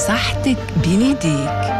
صحتك بين يديك.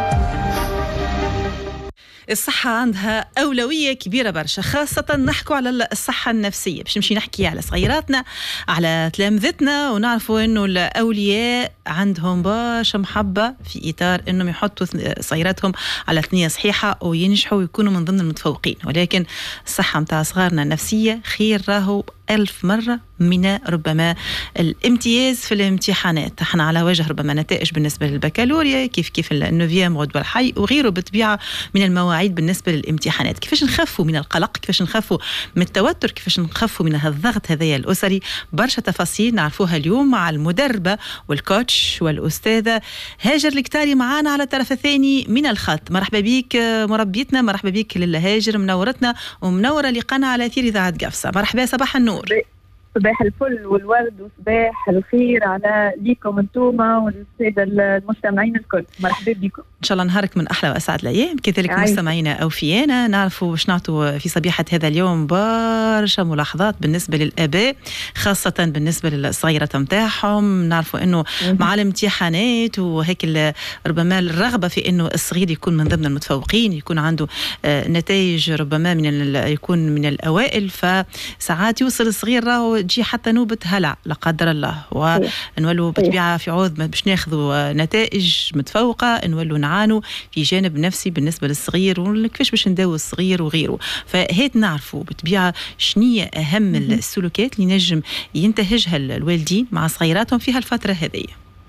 الصحة عندها أولوية كبيرة برشا، خاصة نحكوا على الصحة النفسية. باش نمشي نحكي على صغيراتنا، على تلامذتنا، ونعرفوا إنه الأولياء عندهم برشا محبة في إطار إنهم يحطوا صغيراتهم على ثنية صحيحة وينجحوا ويكونوا من ضمن المتفوقين. ولكن الصحة متاع صغارنا النفسية خير راهو 1000 مرة من ربما الامتياز في الامتحانات. احنا على وجه ربما نتائج بالنسبة للبكالوريا، كيف النوفيام غدوة الحي وغيره بطبيعة من المواعيد بالنسبة للامتحانات. كيفاش نخفوا من القلق، كيفاش نخفوا من التوتر، كيفاش نخفوا من الضغط هذايا الأسري. برشا تفاصيل نعرفوها اليوم مع المدربة والكوتش والأستاذة هاجر الكتاري معانا على الطرف الثاني من الخط. مرحبا بيك مربيتنا، مرحبا بيك للهاجر، منورتنا ومنورة لقناة على أثير إذاعة قفصة. مرحبا، صباح النور. صباح الفل والورد وصباح الخير على ليكم انتوما والسادة المستمعين الكل. مرحبا بكم. ان شاء الله نهارك من احلى واسعد الايام. كذلك مستمعينا اوفيانا، نعرفوا باش نعطوا في صبيحه هذا اليوم برشا ملاحظات بالنسبه للاباء، خاصه بالنسبه للصغيره نتاعهم. نعرفوا انه مع الامتحانات وهيك ربما الرغبه في انه الصغير يكون من ضمن المتفوقين، يكون عنده نتائج ربما يكون من الاوائل، فساعات يوصل الصغير راهو تجي حتى نوبه هلع لا قدر الله، ونولوا بطبيعه في عوض باش ناخذوا نتائج متفوقه نولوا نعانوا في جانب نفسي بالنسبه للصغير، وكيفاش باش نداوي الصغير وغيره. فهيت نعرفوا بطبيعه شنية اهم السلوكات اللي نجم ينتهجها الوالدين مع صغيراتهم في هالفتره هذه.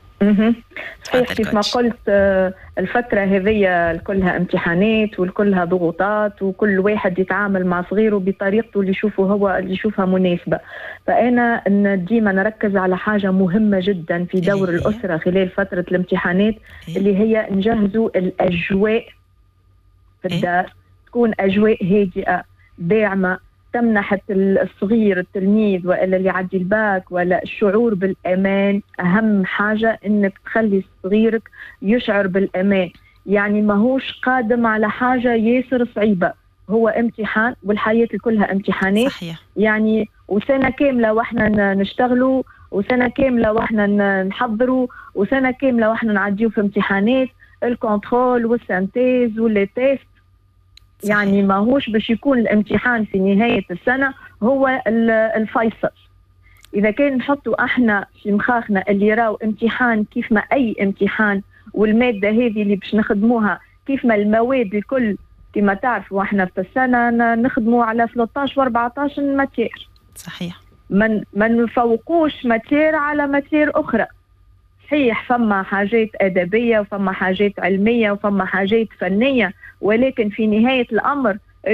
صحيح، كيف ما قلت الفترة هذه كلها امتحانات وكلها ضغوطات، وكل واحد يتعامل مع صغيره بطريقته اللي يشوفه هو اللي يشوفها مناسبة. فأنا ديما نركز على حاجة مهمة جدا في دور الأسرة خلال فترة الامتحانات، اللي هي نجهزوا الأجواء في الدار، تكون أجواء هادئة داعمة تمنح الصغير التلميذ ولا اللي يعدي الباك ولا الشعور بالأمان. أهم حاجة إنك تخلي صغيرك يشعر بالأمان، يعني ما هوش قادم على حاجة ياسر صعيبة، هو امتحان والحياة كلها امتحانات. صحيح. يعني وسنة كاملة وإحنا نشتغلوا، وسنة كاملة وإحنا نحضروا، وسنة كاملة وإحنا نعديوا في امتحانات الكنترول والسنتيز والتيست. يعني ما هوش باش يكون الامتحان في نهاية السنة هو الفيصل. إذا كان نحطوا احنا في مخاخنا اللي راو امتحان كيف ما أي امتحان، والمادة هذه اللي باش نخدموها كيف ما المواد الكل، كما تعرفوا احنا في السنة نخدموا على 13 و 14 ماتير. صحيح. ما نفوقوش ماتير على ماتير أخرى. صحيح فما حاجات أدبية وفما حاجات علمية وفما حاجات فنية، ولكن في نهاية الأمر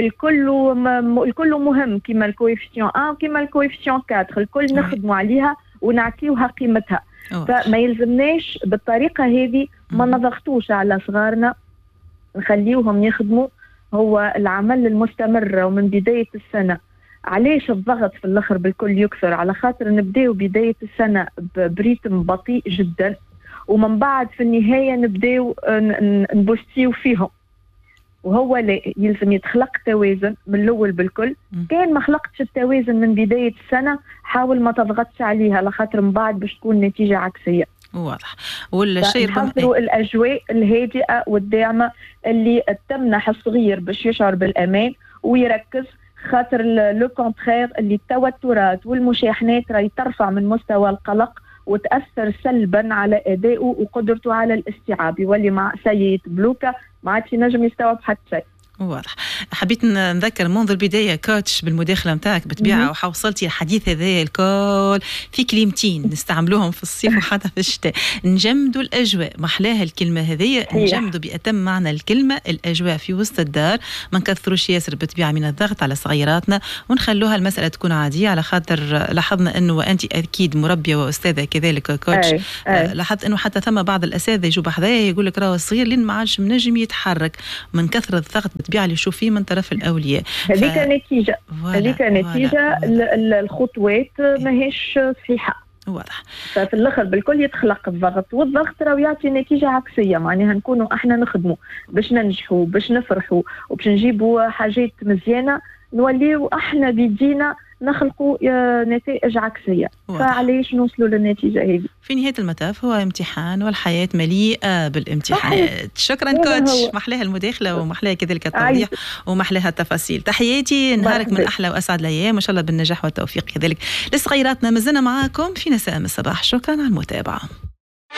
الكل مهم، كما الكويفيسيون 1 وكما الكويفيسيون 4 الكل نخدموا عليها ونعطيوها قيمتها. فما يلزمناش بالطريقة هذه ما نضغطوش على صغارنا، نخليوهم يخدموا. هو العمل المستمر ومن بداية السنة. علاش الضغط في الآخر بالكل يكثر؟ على خاطر نبداو بداية السنة بريتم بطيء جدا، ومن بعد في النهاية نبداو نبوستيو فيهم. وهو لا، يلزم يتخلق توازن من الأول بالكل. كان ما خلقتش التوازن من بداية السنة حاول ما تضغطش عليها، لخاطر من بعد باش تكون نتيجة عكسية. واضح. والشيء نحضروا الأجواء الهادئة والداعمة اللي تمنح الصغير باش يشعر بالأمان ويركز، خاطر لو كونترير اللي التوترات والمشاحنات راهي ترفع من مستوى القلق وتأثر سلبا على أدائه وقدرته على الاستيعاب، يولي مع سيد بلوكا ما عادش ينجم يستوعب حتى شيء. واضح. حبيت نذكر منذ البداية كوتش بالمداخلة متاعك بطبيعة، وحوصلتي الحديث هذا الكل في كلمتين نستعملوهم في الصيف وحتى في الشتاء. نجمدوا الأجواء، محلاها الكلمة هذه، نجمدوا بأتم معنى الكلمة الأجواء في وسط الدار. ما نكثروش ياسر بطبيعة من الضغط على صغيراتنا، ونخلوها المسألة تكون عادية، على خاطر لاحظنا أنه وأنت أكيد مربية وأستاذة كذلك كوتش. لاحظت أنه حتى ثم بعض الأساتذة يجوا بحذايا يقول لك راهو الصغير لين ما عادش منجم يتحرك من كثرة الضغط بطبيعة اللي يشوف فيه من طرف الأولياء. هذيك نتيجة الخطوات ماهيش صحيحة. واضح. ففي الاخر بالكل يتخلق الضغط، والضغط راه يعطي نتيجه عكسيه. معناها نكونوا احنا نخدموا باش ننجحوا باش نفرحوا وباش نجيبوا حاجات مزيانه، نوليو احنا بيدينا نخلقوا نتائج عكسية. فعليش نوصلوا للنتيجة هذه؟ في نهاية المطاف هو امتحان، والحياة مليئة بالامتحانات. شكرا كوتش، محلاها المداخلة ومحلاها كذلك التوضيح ومحلاها التفاصيل. تحياتي، نهارك من أحلى وأسعد الأيام، وإن شاء الله بالنجاح والتوفيق كذلك لصغيراتنا. مازلنا معاكم في نساء من الصباح، شكرا على المتابعة.